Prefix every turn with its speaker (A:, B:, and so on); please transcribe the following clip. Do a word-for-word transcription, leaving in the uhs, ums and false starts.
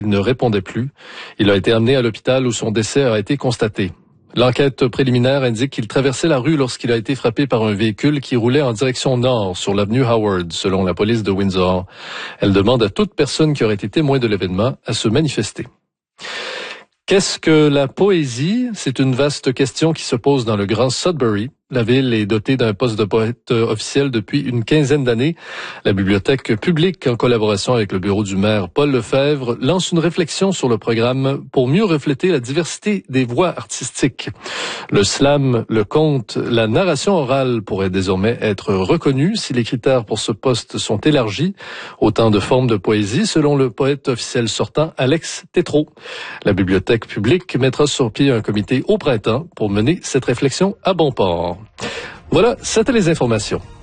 A: Il ne répondait plus. Il a été amené à l'hôpital où son décès a été constaté. L'enquête préliminaire indique qu'il traversait la rue lorsqu'il a été frappé par un véhicule qui roulait en direction nord sur l'avenue Howard, selon la police de Windsor. Elle demande à toute personne qui aurait été témoin de l'événement à se manifester. Qu'est-ce que la poésie? C'est une vaste question qui se pose dans le Grand Sudbury. La ville est dotée d'un poste de poète officiel depuis une quinzaine d'années. La bibliothèque publique, en collaboration avec le bureau du maire Paul Lefebvre, lance une réflexion sur le programme pour mieux refléter la diversité des voix artistiques. Le slam, le conte, la narration orale pourraient désormais être reconnus si les critères pour ce poste sont élargis. Autant de formes de poésie, selon le poète officiel sortant Alex Tétrault. La bibliothèque publique mettra sur pied un comité au printemps pour mener cette réflexion à bon port. Voilà, c'était les informations.